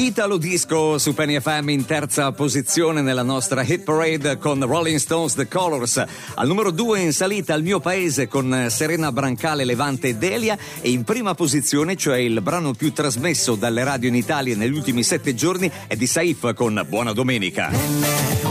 Italo disco su Penny FM in terza posizione nella nostra hit parade con Rolling Stones The Colors. Al numero 2 in salita Al mio paese con Serena Brancale, Levante e Delia, e in prima posizione, cioè il brano più trasmesso dalle radio in Italia negli ultimi 7 giorni, è di Saif con Buona Domenica.